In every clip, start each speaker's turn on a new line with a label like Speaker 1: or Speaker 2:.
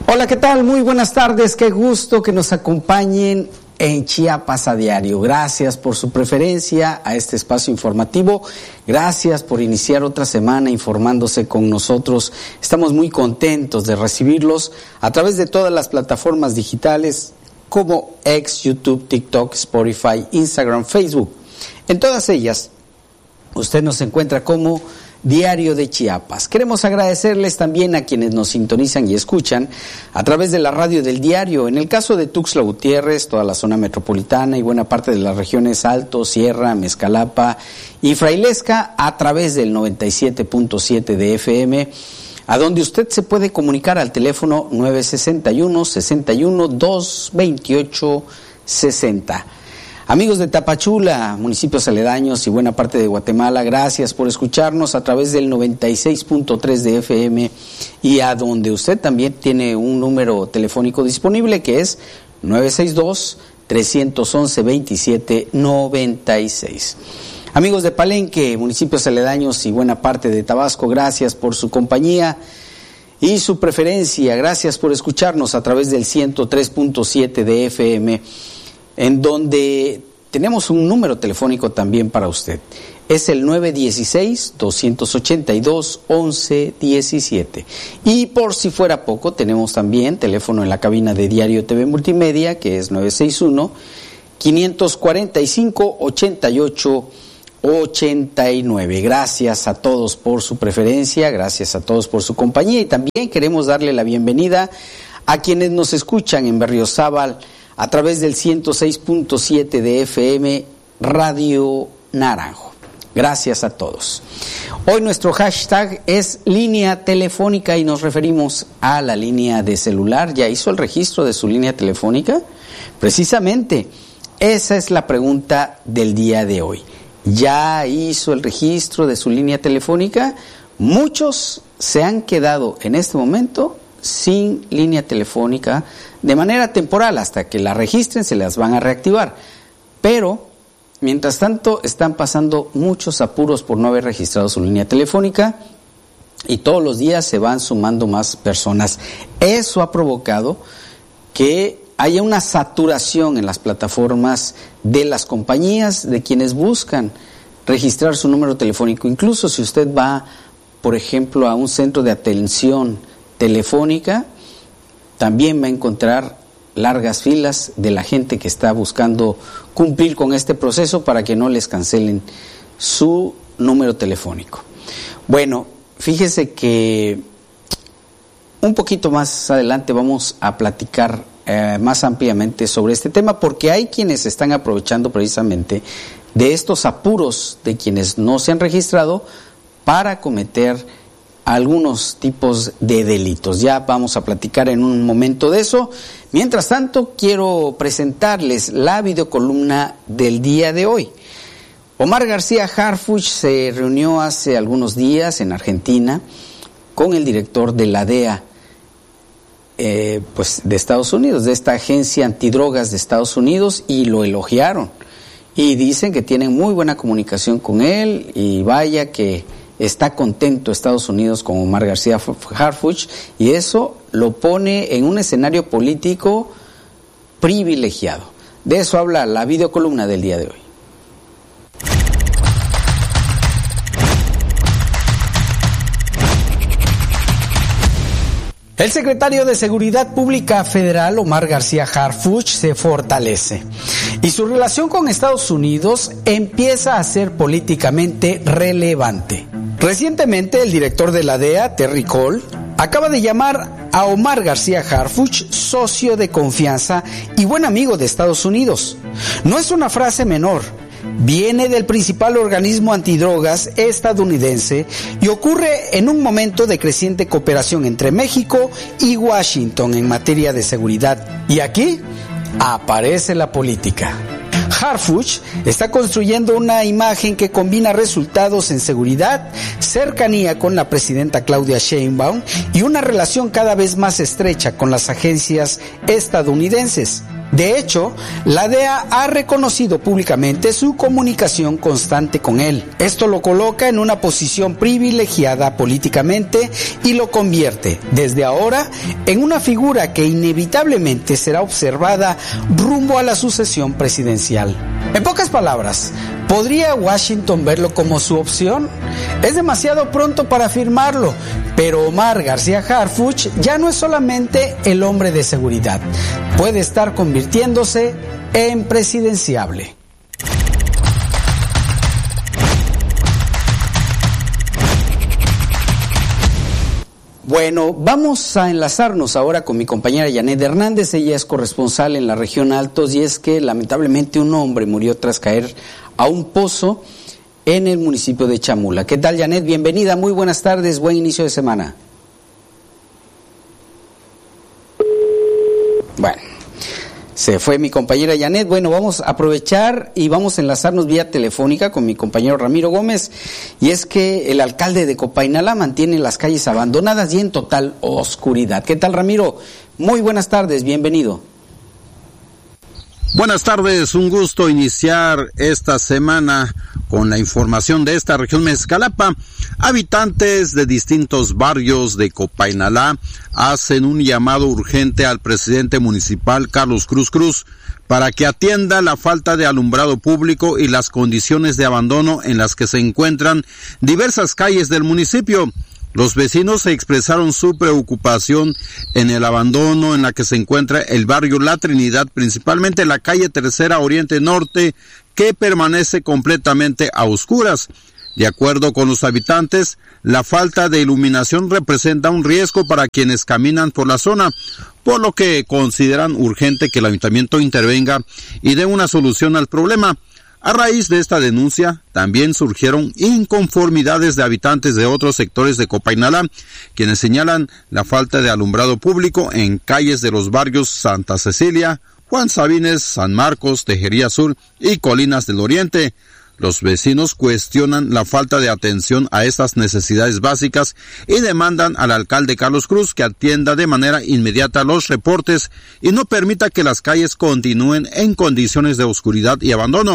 Speaker 1: Hola, ¿qué tal? Muy buenas tardes, qué gusto que nos acompañen en Chiapas a Diario. Gracias por su preferencia a este espacio informativo, gracias por iniciar otra semana informándose con nosotros. Estamos muy contentos de recibirlos a través de todas las plataformas digitales como X, YouTube, TikTok, Spotify, Instagram, Facebook. En todas ellas, usted nos encuentra como Diario de Chiapas. Queremos agradecerles también a quienes nos sintonizan y escuchan a través de la radio del diario. En el caso de Tuxtla Gutiérrez, toda la zona metropolitana y buena parte de las regiones Alto, Sierra, Mezcalapa y Frailesca, a través del 97.7 de FM, a donde usted se puede comunicar al teléfono 961-61-228-60. Amigos de Tapachula, municipios aledaños y buena parte de Guatemala, gracias por escucharnos a través del 96.3 de FM y a donde usted también tiene un número telefónico disponible que es 962-311-2796. Amigos de Palenque, municipios aledaños y buena parte de Tabasco, gracias por su compañía y su preferencia. Gracias por escucharnos a través del 103.7 de FM, en donde tenemos un número telefónico también para usted. Es el 916-282-1117. Y por si fuera poco, tenemos también teléfono en la cabina de Diario TV Multimedia, que es 961-545-8889. Gracias a todos por su preferencia, gracias a todos por su compañía, y también queremos darle la bienvenida a quienes nos escuchan en Berriozábal a través del 106.7 de FM Radio Naranjo. Gracias a todos. Hoy nuestro hashtag es línea telefónica y nos referimos a la línea de celular. ¿Ya hizo el registro de su línea telefónica? Precisamente, esa es la pregunta del día de hoy. ¿Ya hizo el registro de su línea telefónica? Muchos se han quedado en este momento sin línea telefónica de manera temporal. Hasta que la registren se las van a reactivar, pero mientras tanto están pasando muchos apuros por no haber registrado su línea telefónica y todos los días se van sumando más personas. Eso ha provocado que haya una saturación en las plataformas de las compañías, de quienes buscan registrar su número telefónico. Incluso si usted va, por ejemplo, a un centro de atención telefónica, también va a encontrar largas filas de la gente que está buscando cumplir con este proceso para que no les cancelen su número telefónico. Bueno, fíjese que un poquito más adelante vamos a platicar más ampliamente sobre este tema, porque hay quienes están aprovechando precisamente de estos apuros de quienes no se han registrado para cometer algunos tipos de delitos. Ya vamos a platicar en un momento de eso. Mientras tanto, quiero presentarles la videocolumna del día de hoy. Omar García Harfuch se reunió hace algunos días en Argentina con el director de la DEA, de Estados Unidos, de esta agencia antidrogas de Estados Unidos, y lo elogiaron. Y dicen que tienen muy buena comunicación con él, y vaya que está contento Estados Unidos con Omar García Harfuch, y eso lo pone en un escenario político privilegiado. De eso habla la videocolumna del día de hoy. El secretario de Seguridad Pública Federal, Omar García Harfuch, se fortalece y su relación con Estados Unidos empieza a ser políticamente relevante. Recientemente, el director de la DEA, Terry Cole, acaba de llamar a Omar García Harfuch socio de confianza y buen amigo de Estados Unidos. No es una frase menor. Viene del principal organismo antidrogas estadounidense y ocurre en un momento de creciente cooperación entre México y Washington en materia de seguridad. Y aquí aparece la política. Harfuch está construyendo una imagen que combina resultados en seguridad, cercanía con la presidenta Claudia Sheinbaum y una relación cada vez más estrecha con las agencias estadounidenses. De hecho, la DEA ha reconocido públicamente su comunicación constante con él. Esto lo coloca en una posición privilegiada políticamente y lo convierte, desde ahora, en una figura que inevitablemente será observada rumbo a la sucesión presidencial. En pocas palabras, ¿podría Washington verlo como su opción? Es demasiado pronto para afirmarlo, pero Omar García Harfuch ya no es solamente el hombre de seguridad. Puede estar convirtiéndose en presidenciable. Bueno, vamos a enlazarnos ahora con mi compañera Janet Hernández. Ella es corresponsal en la región Altos y es que lamentablemente un hombre murió tras caer a un pozo en el municipio de Chamula. ¿Qué tal, Janet? Bienvenida, muy buenas tardes, buen inicio de semana. Bueno, se fue mi compañera Janet. Bueno, vamos a aprovechar y vamos a enlazarnos vía telefónica con mi compañero Ramiro Gómez. Y es que el alcalde de Copainalá mantiene las calles abandonadas y en total oscuridad. ¿Qué tal, Ramiro? Muy buenas tardes, bienvenido.
Speaker 2: Buenas tardes, un gusto iniciar esta semana con la información de esta región Mezcalapa. Habitantes de distintos barrios de Copainalá hacen un llamado urgente al presidente municipal Carlos Cruz para que atienda la falta de alumbrado público y las condiciones de abandono en las que se encuentran diversas calles del municipio. Los vecinos expresaron su preocupación en el abandono en la que se encuentra el barrio La Trinidad, principalmente la calle Tercera Oriente Norte, que permanece completamente a oscuras. De acuerdo con los habitantes, la falta de iluminación representa un riesgo para quienes caminan por la zona, por lo que consideran urgente que el ayuntamiento intervenga y dé una solución al problema. A raíz de esta denuncia, también surgieron inconformidades de habitantes de otros sectores de Copainalá, quienes señalan la falta de alumbrado público en calles de los barrios Santa Cecilia, Juan Sabines, San Marcos, Tejería Sur y Colinas del Oriente. Los vecinos cuestionan la falta de atención a estas necesidades básicas y demandan al alcalde Carlos Cruz que atienda de manera inmediata los reportes y no permita que las calles continúen en condiciones de oscuridad y abandono.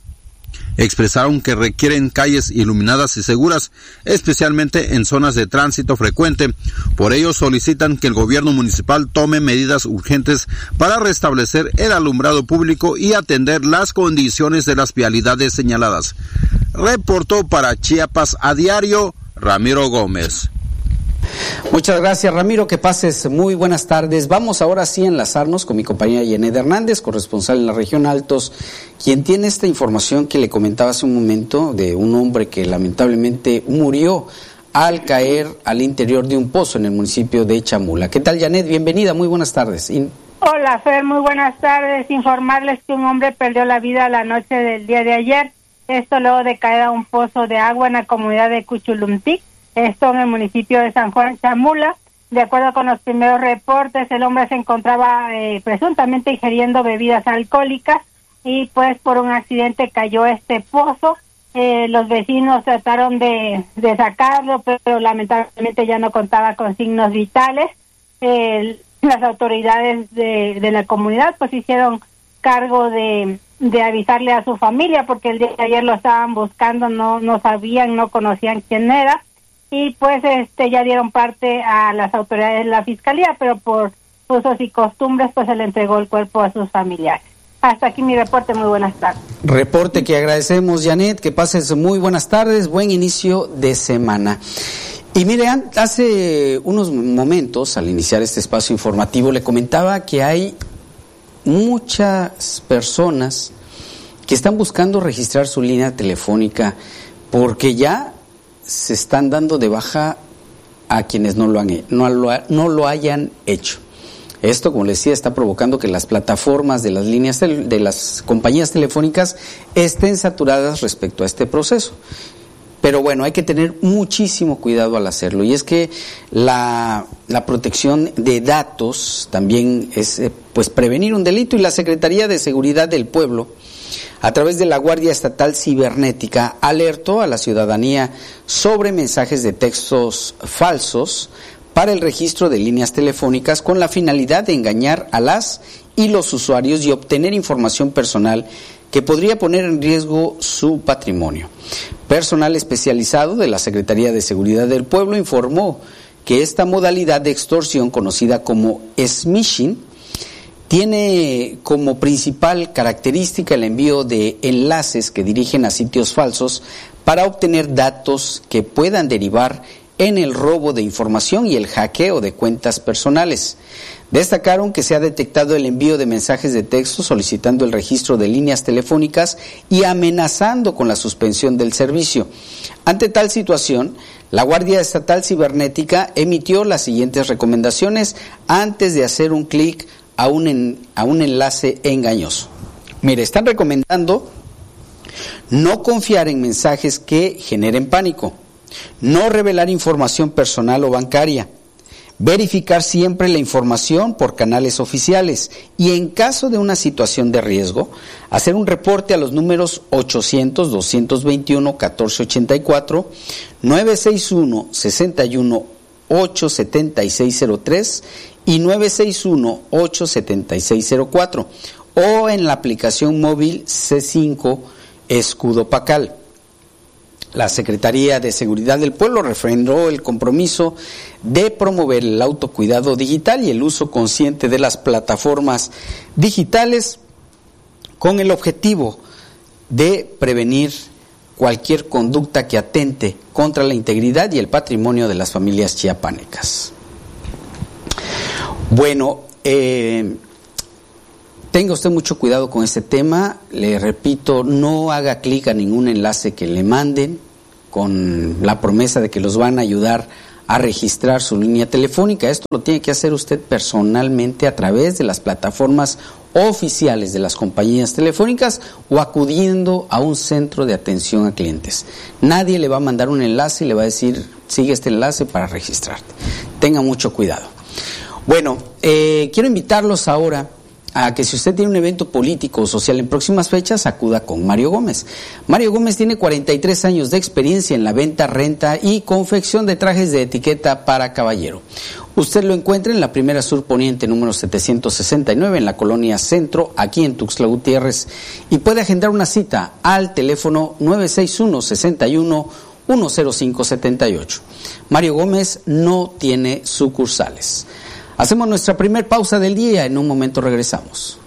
Speaker 2: Expresaron que requieren calles iluminadas y seguras, especialmente en zonas de tránsito frecuente. Por ello solicitan que el gobierno municipal tome medidas urgentes para restablecer el alumbrado público y atender las condiciones de las vialidades señaladas. Reportó para Chiapas a Diario, Ramiro Gómez.
Speaker 1: Muchas gracias, Ramiro, que pases muy buenas tardes. Vamos ahora sí a enlazarnos con mi compañera Janet Hernández, corresponsal en la región Altos, quien tiene esta información que le comentaba hace un momento de un hombre que lamentablemente murió al caer al interior de un pozo en el municipio de Chamula. ¿Qué tal, Janet? Bienvenida, muy buenas tardes.
Speaker 3: Hola, Fer, muy buenas tardes. Informarles que un hombre perdió la vida la noche del día de ayer, esto luego de caer a un pozo de agua en la comunidad de Cuchulumtic. Esto en el municipio de San Juan Chamula. De acuerdo con los primeros reportes, el hombre se encontraba presuntamente ingiriendo bebidas alcohólicas y pues por un accidente cayó a este pozo. Los vecinos trataron de sacarlo, pero lamentablemente ya no contaba con signos vitales. Las autoridades de la comunidad pues hicieron cargo de avisarle a su familia porque el día de ayer lo estaban buscando, no sabían, no conocían quién era. Y pues ya dieron parte a las autoridades de la fiscalía, pero por usos y costumbres pues se le entregó el cuerpo a sus familiares. Hasta aquí mi reporte, muy buenas tardes.
Speaker 1: Reporte que agradecemos, Janet, que pases muy buenas tardes, buen inicio de semana. Y mire, hace unos momentos, al iniciar este espacio informativo, le comentaba que hay muchas personas que están buscando registrar su línea telefónica porque ya se están dando de baja a quienes no lo hayan hecho. Esto, como les decía, está provocando que las plataformas de las líneas de las compañías telefónicas estén saturadas respecto a este proceso. Pero bueno, hay que tener muchísimo cuidado al hacerlo. Y es que la protección de datos también es pues prevenir un delito, y la Secretaría de Seguridad del Pueblo, a través de la Guardia Estatal Cibernética, alertó a la ciudadanía sobre mensajes de textos falsos para el registro de líneas telefónicas con la finalidad de engañar a las y los usuarios y obtener información personal que podría poner en riesgo su patrimonio. Personal especializado de la Secretaría de Seguridad del Pueblo informó que esta modalidad de extorsión, conocida como smishing, tiene como principal característica el envío de enlaces que dirigen a sitios falsos para obtener datos que puedan derivar en el robo de información y el hackeo de cuentas personales. Destacaron que se ha detectado el envío de mensajes de texto solicitando el registro de líneas telefónicas y amenazando con la suspensión del servicio. Ante tal situación, la Guardia Estatal Cibernética emitió las siguientes recomendaciones antes de hacer un clic a un enlace engañoso. Mire, están recomendando no confiar en mensajes que generen pánico, no revelar información personal o bancaria, verificar siempre la información por canales oficiales y en caso de una situación de riesgo, hacer un reporte a los números 800-221-1484, 961-61-87603 y 961-87604 o en la aplicación móvil C5 Escudo Pacal. La Secretaría de Seguridad del Pueblo refrendó el compromiso de promover el autocuidado digital y el uso consciente de las plataformas digitales con el objetivo de prevenir cualquier conducta que atente contra la integridad y el patrimonio de las familias chiapanecas. Bueno, tenga usted mucho cuidado con este tema. Le repito, no haga clic a ningún enlace que le manden con la promesa de que los van a ayudar a registrar su línea telefónica. Esto lo tiene que hacer usted personalmente a través de las plataformas oficiales de las compañías telefónicas o acudiendo a un centro de atención a clientes. Nadie le va a mandar un enlace y le va a decir, sigue este enlace para registrarte. Tenga mucho cuidado. Bueno, quiero invitarlos ahora a que si usted tiene un evento político o social en próximas fechas, acuda con Mario Gómez. Mario Gómez tiene 43 años de experiencia en la venta, renta y confección de trajes de etiqueta para caballero. Usted lo encuentra en la Primera Sur Poniente, número 769, en la Colonia Centro, aquí en Tuxtla Gutiérrez, y puede agendar una cita al teléfono 961-61-10578. Mario Gómez no tiene sucursales. Hacemos nuestra primer pausa del día, en un momento regresamos.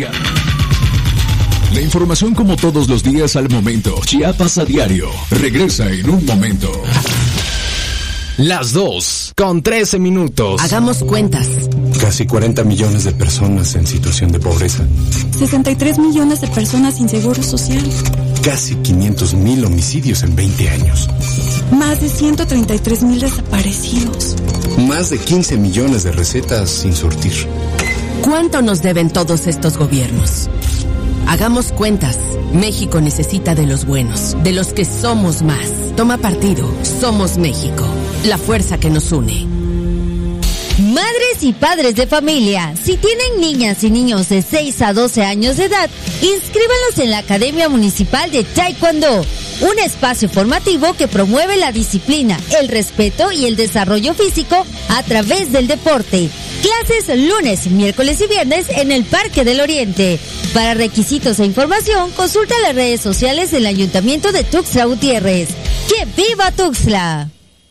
Speaker 4: La información como todos los días al momento. Chiapas a diario. Regresa en un momento.
Speaker 5: Las 2:13.
Speaker 6: Hagamos cuentas.
Speaker 7: Casi 40 millones de personas en situación de pobreza.
Speaker 8: 63 millones de personas sin seguro social.
Speaker 7: Casi 500,000 homicidios en 20 años.
Speaker 8: Más de 133,000 desaparecidos.
Speaker 7: Más de 15 millones de recetas sin surtir.
Speaker 6: ¿Cuánto nos deben todos estos gobiernos? Hagamos cuentas. México necesita de los buenos, de los que somos más. Toma partido. Somos México. La fuerza que nos une.
Speaker 9: Madres y padres de familia, si tienen niñas y niños de 6 a 12 años de edad, inscríbanlos en la Academia Municipal de Taekwondo, un espacio formativo que promueve la disciplina, el respeto y el desarrollo físico a través del deporte. Clases lunes, miércoles y viernes en el Parque del Oriente. Para requisitos e información, consulta las redes sociales del Ayuntamiento de Tuxtla Gutiérrez. ¡Que viva Tuxtla!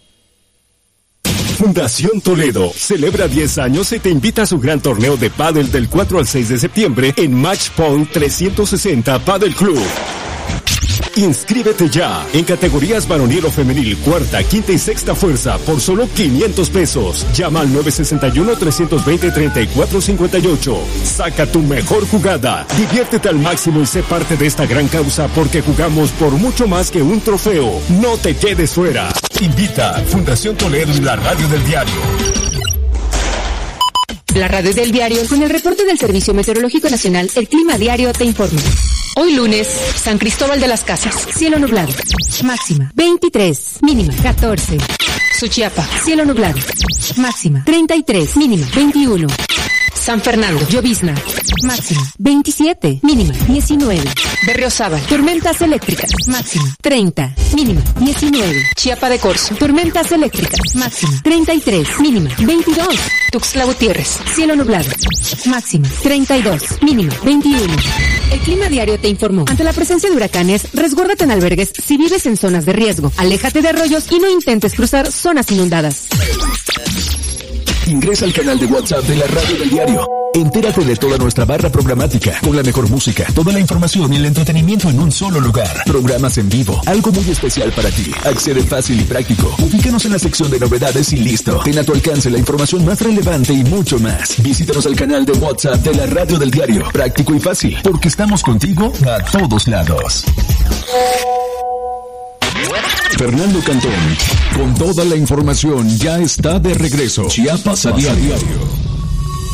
Speaker 10: Fundación Toledo celebra 10 años y te invita a su gran torneo de pádel del 4 al 6 de septiembre en Match Point 360 Padel Club. Inscríbete ya en categorías varonil o femenil, cuarta, quinta y sexta fuerza por solo 500 pesos. Llama al 961-320-3458. Saca tu mejor jugada. Diviértete al máximo y sé parte de esta gran causa porque jugamos por mucho más que un trofeo. No te quedes fuera. Invita Fundación Toledo y la Radio del Diario.
Speaker 11: La Radio del Diario, con el reporte del Servicio Meteorológico Nacional, el Clima Diario te informa. Hoy lunes, San Cristóbal de las Casas, cielo nublado, máxima 23, mínima 14. Suchiapa, cielo nublado, máxima 33, mínima 21. San Fernando, llovizna. Máxima 27, mínima 19. Berriozábal, tormentas eléctricas. Máxima 30, mínima 19. Chiapa de Corzo, tormentas eléctricas. Máxima 33, mínima 22. Tuxtla Gutiérrez, cielo nublado. Máxima 32, mínima 21. El Clima Diario te informó. Ante la presencia de huracanes, resguárdate en albergues si vives en zonas de riesgo. Aléjate de arroyos y no intentes cruzar zonas inundadas.
Speaker 4: Ingresa al canal de WhatsApp de la Radio del Diario. Entérate de toda nuestra barra programática, con la mejor música, toda la información y el entretenimiento en un solo lugar. Programas en vivo, algo muy especial para ti. Accede fácil y práctico. Ubícanos en la sección de novedades y listo. Ten a tu alcance la información más relevante y mucho más. Visítanos al canal de WhatsApp de la Radio del Diario. Práctico y fácil, porque estamos contigo a todos lados. Fernando Cantón, con toda la información, ya está de regreso. Chiapas a diario.